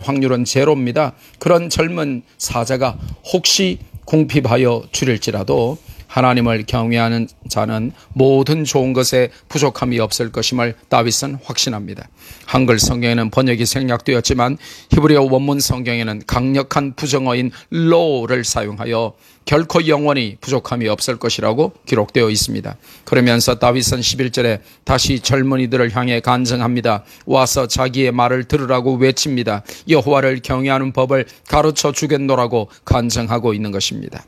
확률은 제로입니다. 그런 젊은 사자가 혹시 궁핍하여 줄일지라도 하나님을 경외하는 자는 모든 좋은 것에 부족함이 없을 것임을 다윗은 확신합니다. 한글 성경에는 번역이 생략되었지만 히브리어 원문 성경에는 강력한 부정어인 low를 사용하여 결코 영원히 부족함이 없을 것이라고 기록되어 있습니다. 그러면서 다윗은 11절에 다시 젊은이들을 향해 간증합니다. 와서 자기의 말을 들으라고 외칩니다. 여호와를 경외하는 법을 가르쳐 주겠노라고 간증하고 있는 것입니다.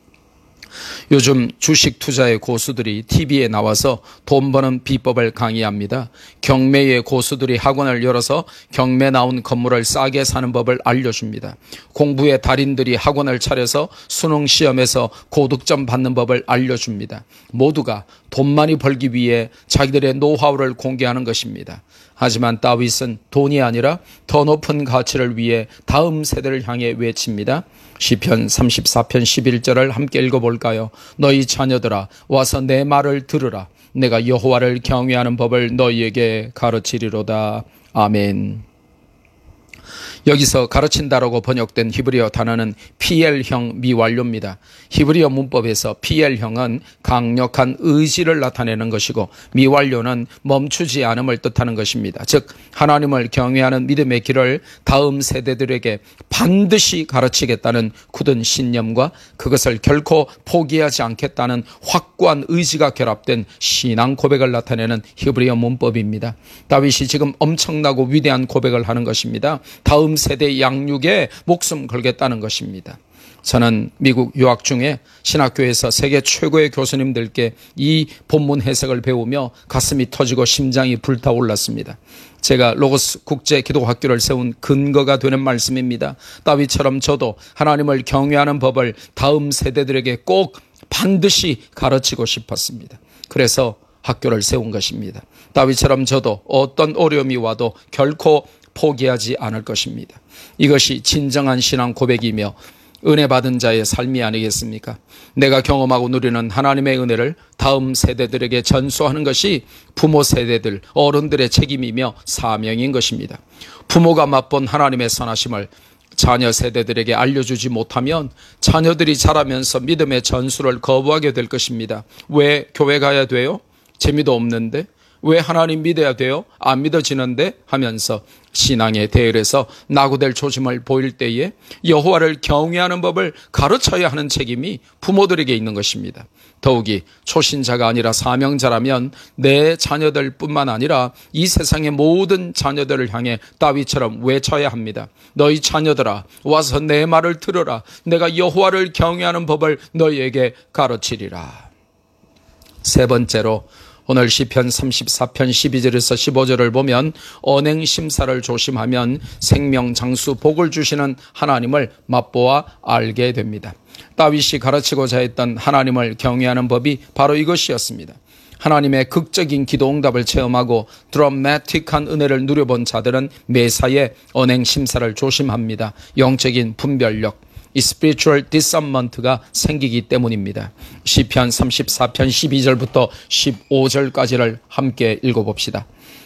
요즘 주식 투자의 고수들이 TV에 나와서 돈 버는 비법을 강의합니다. 경매의 고수들이 학원을 열어서 경매 나온 건물을 싸게 사는 법을 알려줍니다. 공부의 달인들이 학원을 차려서 수능 시험에서 고득점 받는 법을 알려줍니다. 모두가 돈 많이 벌기 위해 자기들의 노하우를 공개하는 것입니다. 하지만 다윗은 돈이 아니라 더 높은 가치를 위해 다음 세대를 향해 외칩니다. 시편 34편 11절을 함께 읽어볼까요? 너희 자녀들아 와서 내 말을 들으라. 내가 여호와를 경외하는 법을 너희에게 가르치리로다. 아멘. 여기서 가르친다라고 번역된 히브리어 단어는 PL형 미완료입니다. 히브리어 문법에서 PL형은 강력한 의지를 나타내는 것이고 미완료는 멈추지 않음을 뜻하는 것입니다. 즉 하나님을 경외하는 믿음의 길을 다음 세대들에게 반드시 가르치겠다는 굳은 신념과 그것을 결코 포기하지 않겠다는 확고한 의지가 결합된 신앙 고백을 나타내는 히브리어 문법입니다. 다윗이 지금 엄청나고 위대한 고백을 하는 것입니다. 다음 세대 양육에 목숨 걸겠다는 것입니다. 저는 미국 유학 중에 신학교에서 세계 최고의 교수님들께 이 본문 해석을 배우며 가슴이 터지고 심장이 불타올랐습니다. 제가 로고스 국제 기독학교를 세운 근거가 되는 말씀입니다. 다윗처럼 저도 하나님을 경외하는 법을 다음 세대들에게 꼭 반드시 가르치고 싶었습니다. 그래서 학교를 세운 것입니다. 다윗처럼 저도 어떤 어려움이 와도 결코 포기하지 않을 것입니다. 이것이 진정한 신앙 고백이며 은혜 받은 자의 삶이 아니겠습니까? 내가 경험하고 누리는 하나님의 은혜를 다음 세대들에게 전수하는 것이 부모 세대들, 어른들의 책임이며 사명인 것입니다. 부모가 맛본 하나님의 선하심을 자녀 세대들에게 알려주지 못하면 자녀들이 자라면서 믿음의 전수를 거부하게 될 것입니다. 왜 교회 가야 돼요? 재미도 없는데? 왜 하나님 믿어야 돼요? 안 믿어지는데? 하면서 신앙의 대열에서 낙오될 조짐을 보일 때에 여호와를 경외하는 법을 가르쳐야 하는 책임이 부모들에게 있는 것입니다. 더욱이 초신자가 아니라 사명자라면 내 자녀들 뿐만 아니라 이 세상의 모든 자녀들을 향해 다윗처럼 외쳐야 합니다. 너희 자녀들아 와서 내 말을 들으라. 내가 여호와를 경외하는 법을 너희에게 가르치리라. 세 번째로 오늘 시편 34편 12절에서 15절을 보면 언행심사를 조심하면 생명 장수 복을 주시는 하나님을 맛보아 알게 됩니다. 다윗이 가르치고자 했던 하나님을 경외하는 법이 바로 이것이었습니다. 하나님의 극적인 기도 응답을 체험하고 드라마틱한 은혜를 누려본 자들은 매사에 언행심사를 조심합니다. 영적인 분별력, 이 spiritual discernment가 생기기 때문입니다. 시편 34편 12절부터 15절까지를 함께 읽어봅시다.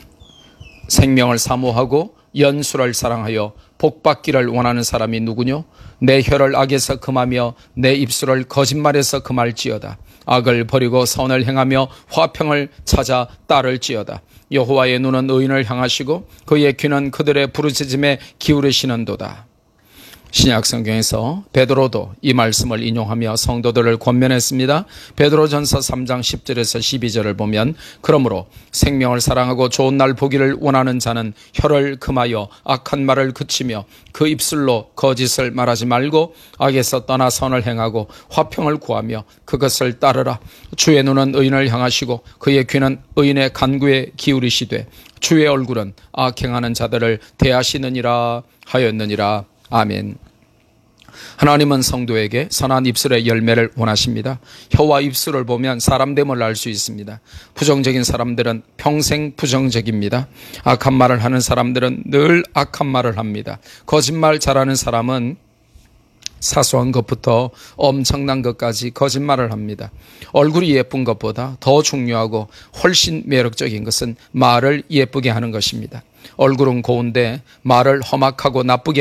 생명을 사모하고 연수를 사랑하여 복받기를 원하는 사람이 누구뇨? 내 혀를 악에서 금하며 내 입술을 거짓말에서 금할지어다. 악을 버리고 선을 행하며 화평을 찾아 따를지어다. 여호와의 눈은 의인을 향하시고 그의 귀는 그들의 부르짖음에 기울이시는도다. 신약 성경에서 베드로도 이 말씀을 인용하며 성도들을 권면했습니다. 베드로전서 3장 10절에서 12절을 보면 그러므로 생명을 사랑하고 좋은 날 보기를 원하는 자는 혀를 금하여 악한 말을 그치며 그 입술로 거짓을 말하지 말고 악에서 떠나 선을 행하고 화평을 구하며 그것을 따르라. 주의 눈은 의인을 향하시고 그의 귀는 의인의 간구에 기울이시되 주의 얼굴은 악행하는 자들을 대하시느니라 하였느니라. 아멘. 하나님은 성도에게 선한 입술의 열매를 원하십니다. 혀와 입술을 보면 사람 됨을 알 수 있습니다. 부정적인 사람들은 평생 부정적입니다. 악한 말을 하는 사람들은 늘 악한 말을 합니다. 거짓말 잘하는 사람은 사소한 것부터 엄청난 것까지 거짓말을 합니다. 얼굴이 예쁜 것보다 더 중요하고 훨씬 매력적인 것은 말을 예쁘게 하는 것입니다. 얼굴은 고운데 말을 험악하고 나쁘게